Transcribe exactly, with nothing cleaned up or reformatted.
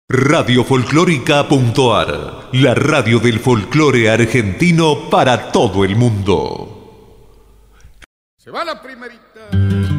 Radio Folclórica.ar, la radio del folclore argentino para todo el mundo. Se va la primerita.